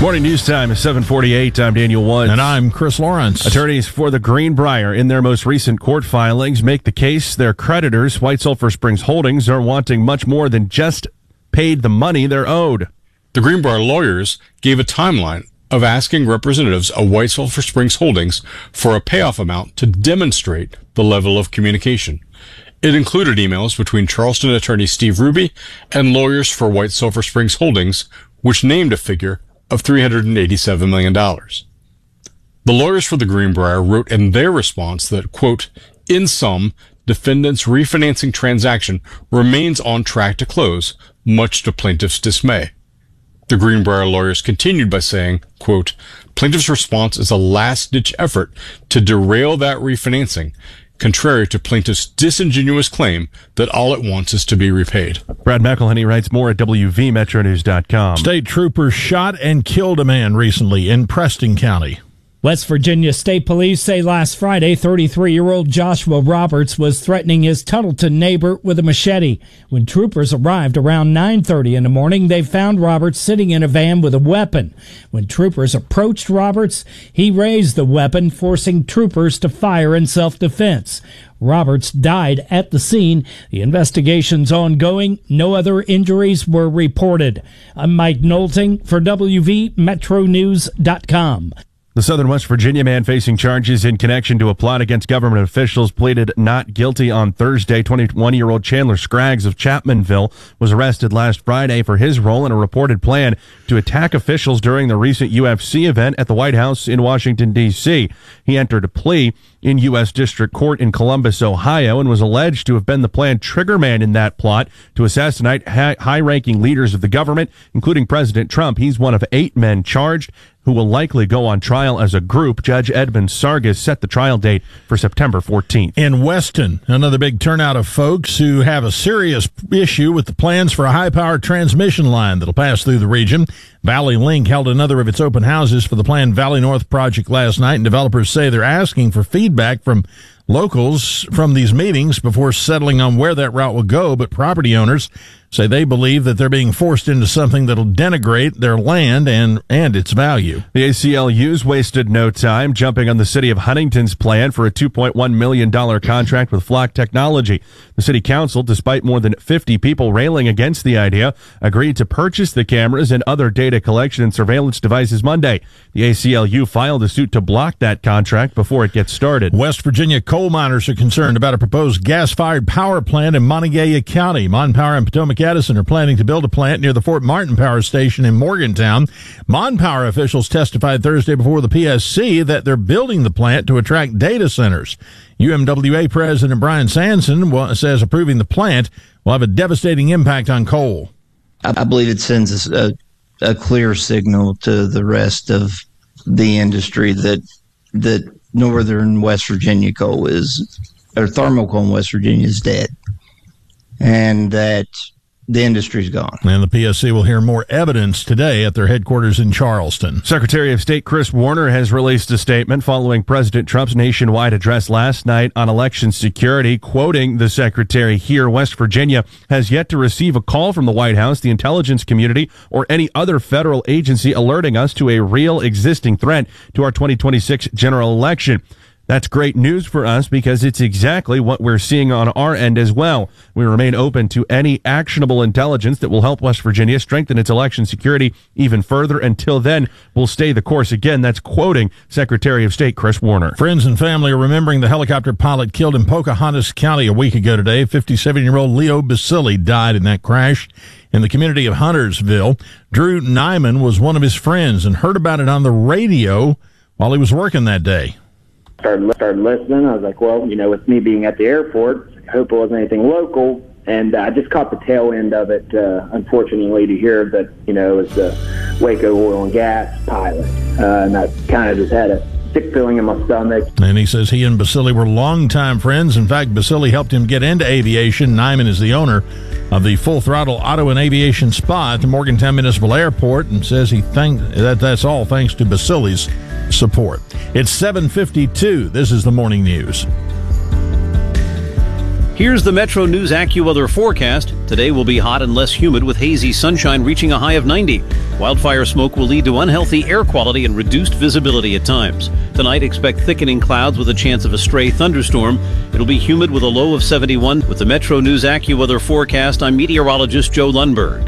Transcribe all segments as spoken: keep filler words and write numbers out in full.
Morning news time is seven forty-eight. I'm Daniel Woods. And I'm Chris Lawrence. Attorneys for the Greenbrier in their most recent court filings make the case their creditors, White Sulphur Springs Holdings, are wanting much more than just paid the money they're owed. The Greenbrier lawyers gave a timeline of asking representatives of White Sulphur Springs Holdings for a payoff amount to demonstrate the level of communication. It included emails between Charleston attorney Steve Ruby and lawyers for White Sulphur Springs Holdings, which named a figure of three hundred eighty-seven million dollars. The lawyers for the Greenbrier wrote in their response that, quote, in sum, defendant's refinancing transaction remains on track to close, much to plaintiff's dismay. The Greenbrier lawyers continued by saying, quote, plaintiff's response is a last-ditch effort to derail that refinancing, contrary to plaintiff's disingenuous claim that all it wants is to be repaid. Brad McElhenney writes more at W V Metro News dot com. State troopers shot and killed a man recently in Preston County. West Virginia State Police say last Friday, thirty-three-year-old Joshua Roberts was threatening his Tuttleton neighbor with a machete. When troopers arrived around nine thirty in the morning, they found Roberts sitting in a van with a weapon. When troopers approached Roberts, he raised the weapon, forcing troopers to fire in self-defense. Roberts died at the scene. The investigation's ongoing. No other injuries were reported. I'm Mike Knowlting for W V Metro News dot com. The Southern West Virginia man facing charges in connection to a plot against government officials pleaded not guilty on Thursday. twenty-one-year-old Chandler Scraggs of Chapmanville was arrested last Friday for his role in a reported plan to attack officials during the recent U F C event at the White House in Washington, D C He entered a plea in U S District Court in Columbus, Ohio, and was alleged to have been the planned triggerman in that plot to assassinate high-ranking leaders of the government, including President Trump. He's one of eight men charged who will likely go on trial as a group. Judge Edmund Sargas set the trial date for September fourteenth. In Weston, another big turnout of folks who have a serious issue with the plans for a high-power transmission line that'll pass through the region. Valley Link held another of its open houses for the planned Valley North project last night, and developers say they're asking for feedback from locals from these meetings before settling on where that route will go, but property owners say they believe that they're being forced into something that'll denigrate their land and, and its value. The A C L U's wasted no time jumping on the city of Huntington's plan for a two point one million dollars contract with Flock Technology. The city council, despite more than fifty people railing against the idea, agreed to purchase the cameras and other data collection and surveillance devices Monday. The A C L U filed a suit to block that contract before it gets started. West Virginia coal miners are concerned about a proposed gas-fired power plant in Montague County. Mon Power and Potomac Edison are planning to build a plant near the Fort Martin Power Station in Morgantown. Mon Power officials testified Thursday before the P S C that they're building the plant to attract data centers. U M W A President Brian Sanson says approving the plant will have a devastating impact on coal. I believe it sends a, a clear signal to the rest of the industry that that northern West Virginia coal is, or thermal coal in West Virginia is dead, and that the industry's gone. And the P S C will hear more evidence today at their headquarters in Charleston. Secretary of State Chris Warner has released a statement following President Trump's nationwide address last night on election security. Quoting the secretary here, West Virginia has yet to receive a call from the White House, the intelligence community, or any other federal agency alerting us to a real existing threat to our twenty twenty-six general election. That's great news for us because it's exactly what we're seeing on our end as well. We remain open to any actionable intelligence that will help West Virginia strengthen its election security even further. Until then, we'll stay the course. Again, that's quoting Secretary of State Chris Warner. Friends and family are remembering the helicopter pilot killed in Pocahontas County a week ago today. fifty-seven-year-old Leo Basili died in that crash in the community of Huntersville. Drew Nyman was one of his friends and heard about it on the radio while he was working that day. Started, started listening. I was like, well, you know, with me being at the airport, I hope it wasn't anything local. And I just caught the tail end of it, uh, unfortunately, to hear that, you know, it was the Waco oil and gas pilot. Uh, and that kind of just had a sick feeling in my stomach. And he says he and Basili were longtime friends. In fact, Basili helped him get into aviation. Nyman is the owner of the Full Throttle Auto and Aviation Spa at the Morgantown Municipal Airport, and says he thank that that's all thanks to Basili's support. It's seven fifty-two. This is the Morning News. Here's the Metro News AccuWeather forecast. Today will be hot and less humid with hazy sunshine reaching a high of ninety. Wildfire smoke will lead to unhealthy air quality and reduced visibility at times. Tonight, expect thickening clouds with a chance of a stray thunderstorm. It'll be humid with a low of seventy-one. With the Metro News AccuWeather forecast, I'm meteorologist Joe Lundberg.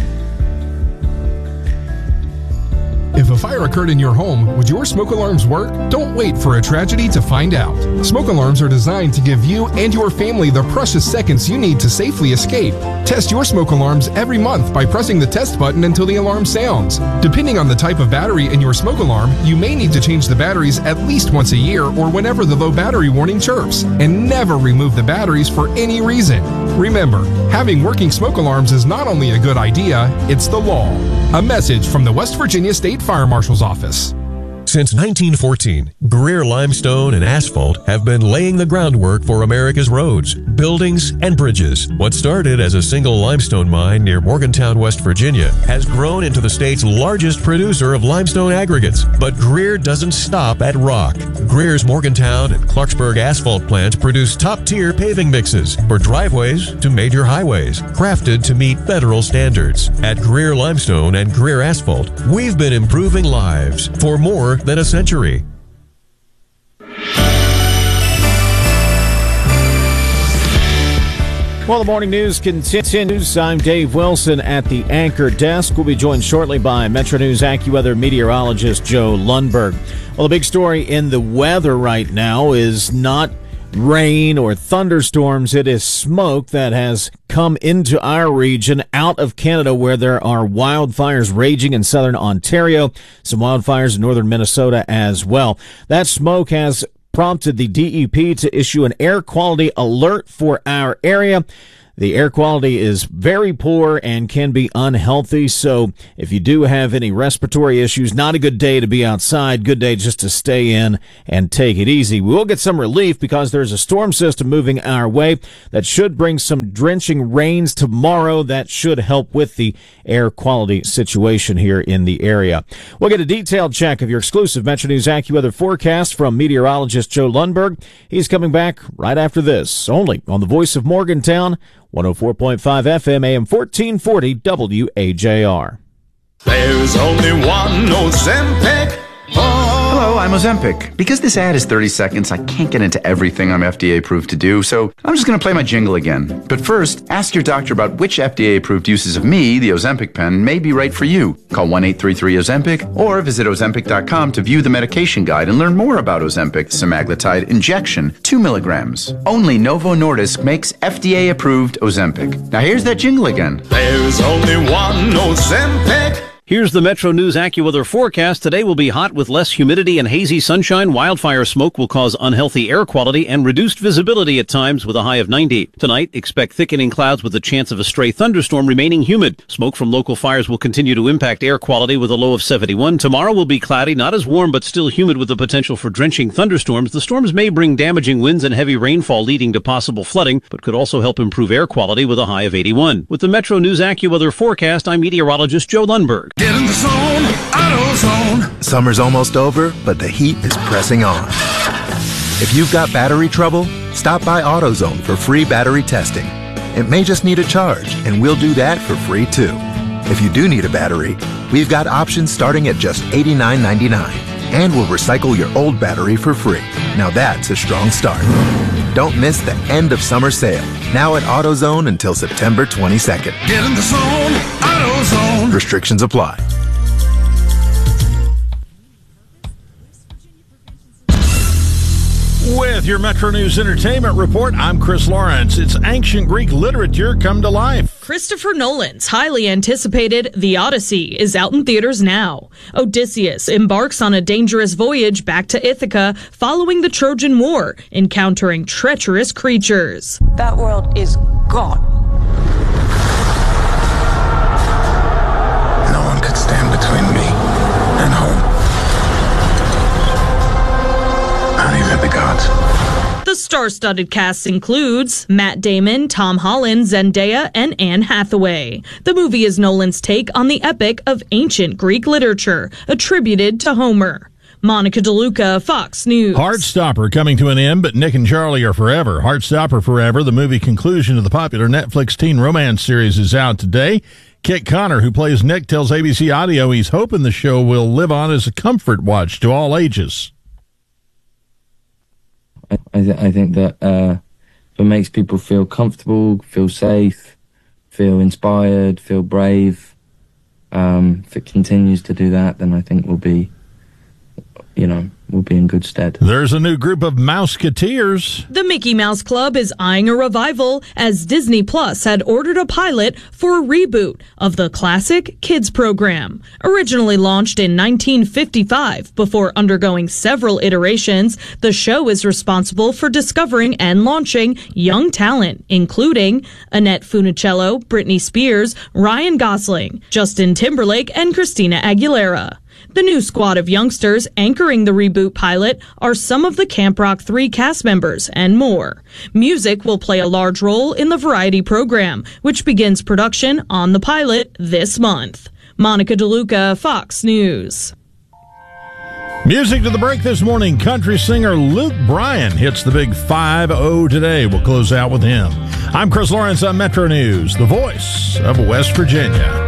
If a fire occurred in your home, would your smoke alarms work? Don't wait for a tragedy to find out. Smoke alarms are designed to give you and your family the precious seconds you need to safely escape. Test your smoke alarms every month by pressing the test button until the alarm sounds. Depending on the type of battery in your smoke alarm, you may need to change the batteries at least once a year or whenever the low battery warning chirps, and never remove the batteries for any reason. Remember, having working smoke alarms is not only a good idea, it's the law. A message from the West Virginia State Fire Marshal's Office. Since nineteen fourteen, Greer Limestone and Asphalt have been laying the groundwork for America's roads, buildings, and bridges. What started as a single limestone mine near Morgantown, West Virginia, has grown into the state's largest producer of limestone aggregates. But Greer doesn't stop at rock. Greer's Morgantown and Clarksburg asphalt plants produce top-tier paving mixes for driveways to major highways, crafted to meet federal standards. At Greer Limestone and Greer Asphalt, we've been improving lives for more than a century. Well, the morning news continues. I'm Dave Wilson at the anchor desk. We'll be joined shortly by Metro News AccuWeather meteorologist Joe Lundberg. Well, the big story in the weather right now is not rain or thunderstorms. It is smoke that has come into our region out of Canada, where there are wildfires raging in southern Ontario, some wildfires in northern Minnesota as well. That smoke has prompted the D E P to issue an air quality alert for our area. The air quality is very poor and can be unhealthy, so if you do have any respiratory issues, not a good day to be outside, good day just to stay in and take it easy. We will get some relief because there's a storm system moving our way that should bring some drenching rains tomorrow. That should help with the air quality situation here in the area. We'll get a detailed check of your exclusive Metro News AccuWeather forecast from meteorologist Joe Lundberg. He's coming back right after this, only on the Voice of Morgantown, one oh four point five F M, A M fourteen forty, W A J R. There's only one Ozempic. Oh. Hello, I'm Ozempic. Because this ad is thirty seconds, I can't get into everything I'm F D A approved to do, so I'm just going to play my jingle again. But first, ask your doctor about which F D A approved uses of me, the Ozempic pen, may be right for you. Call one eight three three Ozempic or visit Ozempic dot com to view the medication guide and learn more about Ozempic semaglutide injection, two milligrams. Only Novo Nordisk makes F D A approved Ozempic. Now here's that jingle again. There's only one Ozempic. Here's the Metro News AccuWeather forecast. Today will be hot with less humidity and hazy sunshine. Wildfire smoke will cause unhealthy air quality and reduced visibility at times with a high of ninety. Tonight, expect thickening clouds with a chance of a stray thunderstorm remaining humid. Smoke from local fires will continue to impact air quality with a low of seventy-one. Tomorrow will be cloudy, not as warm, but still humid with the potential for drenching thunderstorms. The storms may bring damaging winds and heavy rainfall leading to possible flooding, but could also help improve air quality with a high of eighty-one. With the Metro News AccuWeather forecast, I'm meteorologist Joe Lundberg. Get in the zone, AutoZone. Summer's almost over, but the heat is pressing on. If you've got battery trouble, stop by AutoZone for free battery testing. It may just need a charge, and we'll do that for free too. If you do need a battery, we've got options starting at just eighty-nine ninety-nine, and we'll recycle your old battery for free. Now that's a strong start. Don't miss the end of summer sale, now at AutoZone until September twenty-second. Get in the zone, AutoZone. Restrictions apply. With your Metro News Entertainment Report, I'm Chris Lawrence. It's ancient Greek literature come to life. Christopher Nolan's highly anticipated The Odyssey is out in theaters now. Odysseus embarks on a dangerous voyage back to Ithaca following the Trojan War, encountering treacherous creatures. That world is gone. No one could stand between me and home. Not even the gods. The star-studded cast includes Matt Damon, Tom Holland, Zendaya, and Anne Hathaway. The movie is Nolan's take on the epic of ancient Greek literature, attributed to Homer. Monica DeLuca, Fox News. Heartstopper coming to an end, but Nick and Charlie are forever. Heartstopper Forever, the movie conclusion of the popular Netflix teen romance series, is out today. Kit Connor, who plays Nick, tells A B C Audio he's hoping the show will live on as a comfort watch to all ages. I, th- I think that uh, if it makes people feel comfortable, feel safe, feel inspired, feel brave, um, if it continues to do that, then I think we'll be, you know, we'll be in good stead. There's a new group of Mouseketeers. The Mickey Mouse Club is eyeing a revival as Disney Plus had ordered a pilot for a reboot of the classic kids program. Originally launched in nineteen fifty-five, before undergoing several iterations, the show is responsible for discovering and launching young talent, including Annette Funicello, Britney Spears, Ryan Gosling, Justin Timberlake, and Christina Aguilera. The new squad of youngsters anchoring the reboot pilot are some of the Camp Rock three cast members and more. Music will play a large role in the variety program, which begins production on the pilot this month. Monica DeLuca, Fox News. Music to the break this morning. Country singer Luke Bryan hits the big five oh today. We'll close out with him. I'm Chris Lawrence on Metro News, the voice of West Virginia.